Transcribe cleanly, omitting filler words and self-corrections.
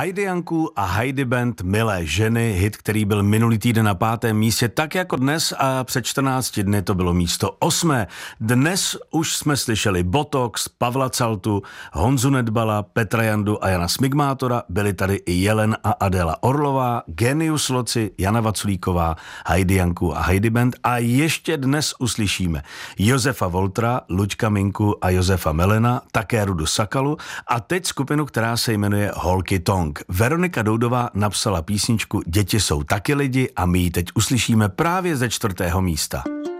Heidi Janku a Heidi Band Milé ženy, hit, který byl minulý týden na 5. místě, tak jako dnes a před 14 dny to bylo místo 8. Dnes už jsme slyšeli Botox, Pavla Caltu, Honzu Nedbala, Petra Jandu a Jana Smigmátora, byli tady i Jelen a Adéla Orlová, Genius Loci, Jana Vaculíková, Heidi Janku a Heidi Band a ještě dnes uslyšíme Josefa Voltra, Luďka Minku a Josefa Melena, také Rudu Sakalu a teď skupinu, která se jmenuje Holky Tonk. Veronika Doudová napsala písničku Děti jsou taky lidi a my ji teď uslyšíme právě ze 4. místa.